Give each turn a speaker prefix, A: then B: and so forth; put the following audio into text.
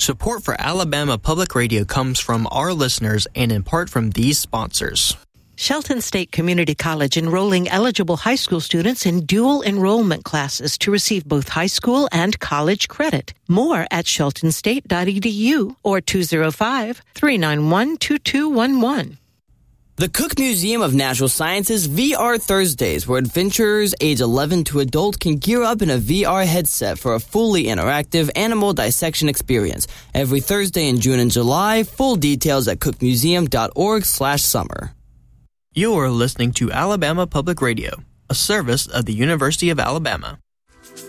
A: Support for Alabama Public Radio comes from our listeners and in part from these sponsors.
B: Shelton State Community College enrolling eligible high school students in dual enrollment classes to receive both high school and college credit. More at sheltonstate.edu or 205-391-2211.
C: The Cook Museum of Natural Sciences VR Thursdays, where adventurers age 11 to adult can gear up in a VR headset for a fully interactive animal dissection experience. Every Thursday in June and July. Full details at cookmuseum.org/summer.
A: You are listening to Alabama Public Radio, a service of the University of Alabama.